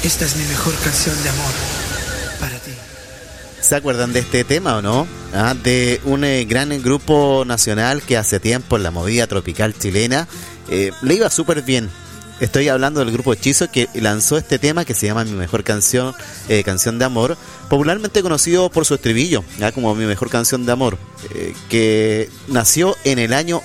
Esta es mi mejor canción de amor para ti. ¿Se acuerdan de este tema o no? De un gran grupo nacional que hace tiempo en la movida tropical chilena le iba súper bien. Estoy hablando del grupo Hechizo, que lanzó este tema que se llama Mi Mejor Canción, Canción de Amor, popularmente conocido por su estribillo, como Mi Mejor Canción de Amor, que nació en el año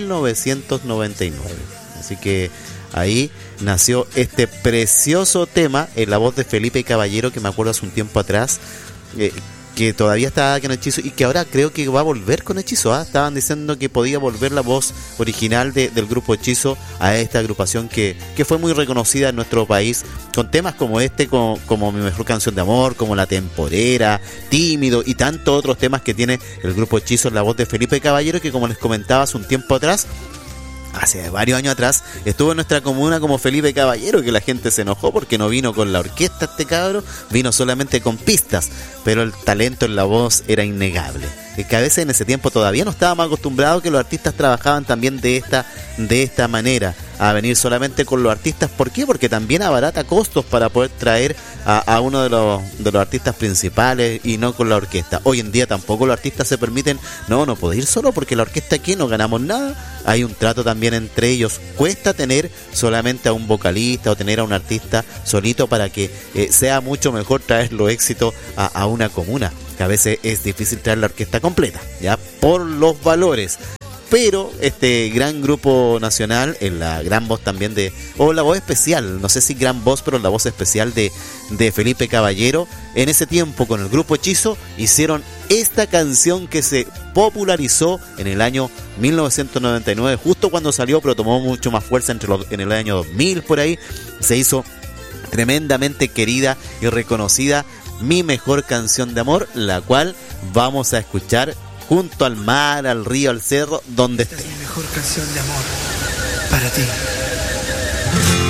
1999. Así que ahí nació este precioso tema en la voz de Felipe Caballero, que me acuerdo hace un tiempo atrás, que todavía estaba con Hechizo y que ahora creo que va a volver con Hechizo. Estaban diciendo que podía volver la voz original del grupo Hechizo a esta agrupación que fue muy reconocida en nuestro país con temas como este, como Mi Mejor Canción de Amor, como La Temporera, Tímido y tantos otros temas que tiene el grupo Hechizo en la voz de Felipe Caballero, que como les comentaba hace un tiempo atrás, hace varios años atrás, estuvo en nuestra comuna como Felipe Caballero, que la gente se enojó porque no vino con la orquesta este cabro, vino solamente con pistas, pero el talento en la voz era innegable. Que a veces en ese tiempo todavía no estábamos acostumbrados que los artistas trabajaban también de esta manera, a venir solamente con los artistas. ¿Por qué? Porque también abarata costos para poder traer a uno de los artistas principales y no con la orquesta. Hoy en día tampoco los artistas se permiten, no puedo ir solo porque la orquesta aquí no ganamos nada. Hay un trato también entre ellos. Cuesta tener solamente a un vocalista o tener a un artista solito para que sea mucho mejor traer los éxitos a una comuna, que a veces es difícil traer la orquesta completa, ya por los valores. Pero este gran grupo nacional, en la gran voz también la voz especial, no sé si gran voz, pero la voz especial de Felipe Caballero, en ese tiempo con el grupo Hechizo, hicieron esta canción que se popularizó en el año 1999, justo cuando salió, pero tomó mucho más fuerza en el año 2000 por ahí, se hizo tremendamente querida y reconocida, Mi Mejor Canción de Amor, la cual vamos a escuchar junto al mar, al río, al cerro, donde esté. Esta es mi mejor canción de amor para ti.